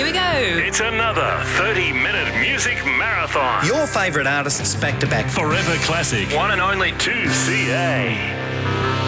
we go. It's another 30-minute music marathon. Your favourite artists back to back. Forever Classic. One and only 2CA.